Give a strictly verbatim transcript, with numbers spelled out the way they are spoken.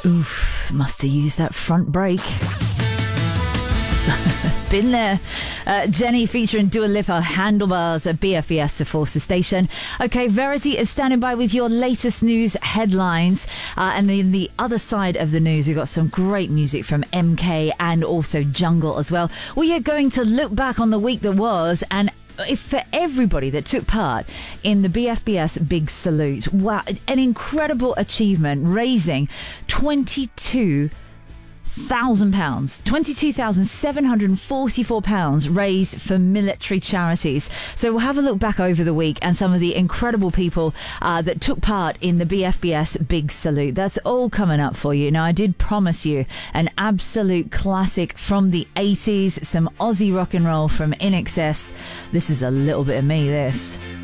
Oof, must have used that front brake. Been there. Uh, Jenny featuring Dua Lipa, Handlebars at B F B S, the Forces Station. Okay, Verity is standing by with your latest news headlines. Uh, and then the other side of the news, we've got some great music from M K and also Jungle as well. We are going to look back on the week that was, and if for everybody that took part in the B F B S Big Salute. Wow, an incredible achievement, raising twenty-two thousand pounds, twenty-two thousand seven hundred forty-four pounds raised for military charities. So we'll have a look back over the week and some of the incredible people uh, that took part in the B F B S Big Salute. That's all coming up for you. Now, I did promise you an absolute classic from the eighties, some Aussie rock and roll from I N X S. This is a little bit of me, this.